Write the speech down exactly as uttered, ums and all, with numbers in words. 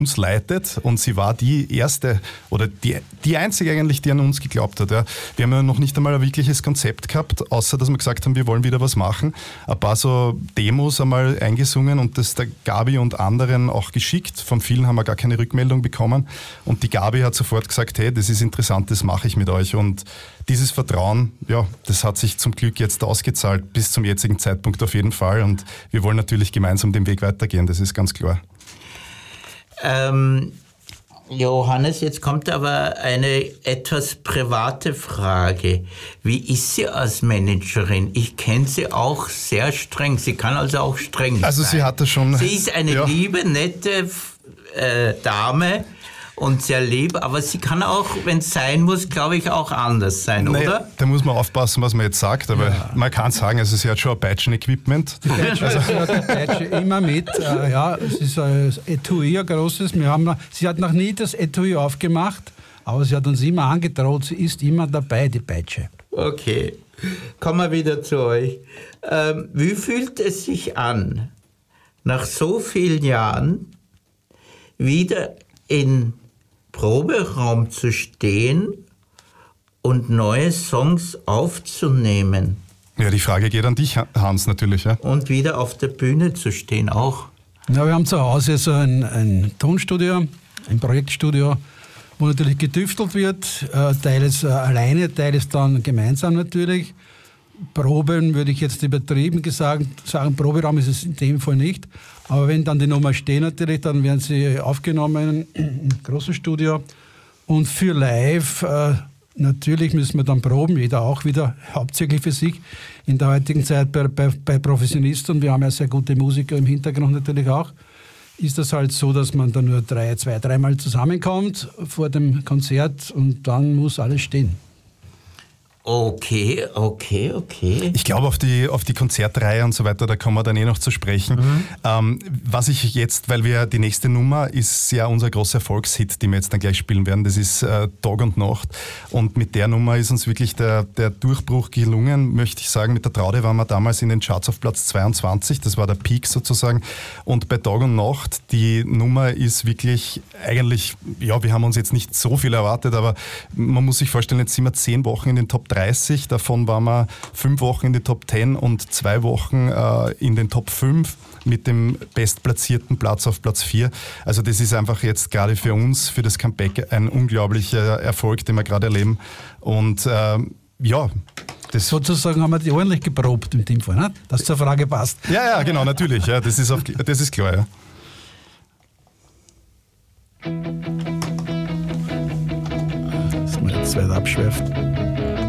uns leitet und sie war die erste oder die, die einzige eigentlich, die an uns geglaubt hat. Ja. Wir haben ja noch nicht einmal ein wirkliches Konzept gehabt, außer dass wir gesagt haben, wir wollen wieder was machen. Ein paar so Demos einmal eingesungen und das der Gabi und anderen auch geschickt. Von vielen haben wir gar keine Rückmeldung bekommen und die Gabi hat sofort gesagt, hey, das ist interessant, das mache ich mit euch. Und dieses Vertrauen, ja, das hat sich zum Glück jetzt ausgezahlt, bis zum jetzigen Zeitpunkt auf jeden Fall. Und wir wollen natürlich gemeinsam den Weg weitergehen, das ist ganz klar. Ähm, Johannes, jetzt kommt aber eine etwas private Frage. Wie ist sie als Managerin? Ich kenne sie auch sehr streng. Sie kann also auch streng sein. Also sie hatte schon... Sie ist eine ja. liebe, nette äh, Dame und sehr lieb, aber sie kann auch, wenn es sein muss, glaube ich, auch anders sein, naja, oder? Da muss man aufpassen, was man jetzt sagt, aber ja. man kann sagen, also sie hat schon ein Peitschen-Equipment. Die Peitsche, also. Sie hat die Peitsche immer mit, äh, ja, es ist ein Etui, ein großes. Wir haben, sie hat noch nie das Etui aufgemacht, aber sie hat uns immer angedroht, sie ist immer dabei, die Peitsche. Okay, kommen wir wieder zu euch. Ähm, wie fühlt es sich an, nach so vielen Jahren wieder in Proberaum zu stehen und neue Songs aufzunehmen? Ja, die Frage geht an dich, Hans, natürlich. Ja. Und wieder auf der Bühne zu stehen auch. Ja, wir haben zu Hause so ein, ein Tonstudio, ein Projektstudio, wo natürlich getüftelt wird, äh, teils äh, alleine, teils dann gemeinsam natürlich. Proben würde ich jetzt übertrieben gesagt sagen, Proberaum ist es in dem Fall nicht. Aber wenn dann die Nummer stehen natürlich, dann werden sie aufgenommen im großen Studio. Und für live, äh, natürlich müssen wir dann proben, jeder auch wieder hauptsächlich für sich. In der heutigen Zeit bei, bei, bei Professionisten, wir haben ja sehr gute Musiker im Hintergrund natürlich auch, ist das halt so, dass man dann nur drei, zwei, dreimal zusammenkommt vor dem Konzert und dann muss alles stehen. Okay, okay, okay. Ich glaube, auf die, auf die Konzertreihe und so weiter, da kommen wir dann eh noch zu sprechen. Mhm. Ähm, was ich jetzt, weil wir die nächste Nummer ist ja unser großer Erfolgshit, den wir jetzt dann gleich spielen werden, das ist äh, Tag und Nacht. Und mit der Nummer ist uns wirklich der, der Durchbruch gelungen, möchte ich sagen. Mit der Traude waren wir damals in den Charts auf Platz zweiundzwanzig, das war der Peak sozusagen. Und bei Tag und Nacht, die Nummer ist wirklich eigentlich, ja, wir haben uns jetzt nicht so viel erwartet, aber man muss sich vorstellen, jetzt sind wir zehn Wochen in den Top dreißig, davon waren wir fünf Wochen in den Top zehn und zwei Wochen äh, in den Top fünf mit dem bestplatzierten Platz auf Platz vier. Also das ist einfach jetzt gerade für uns, für das Comeback ein unglaublicher Erfolg, den wir gerade erleben. Und äh, ja, das sozusagen haben wir die ordentlich geprobt in dem Fall, ne? Dass zur Frage passt. Ja, ja, genau, natürlich. Ja, das ist, auf, das ist klar, ja. Dass man jetzt weiter abschweift.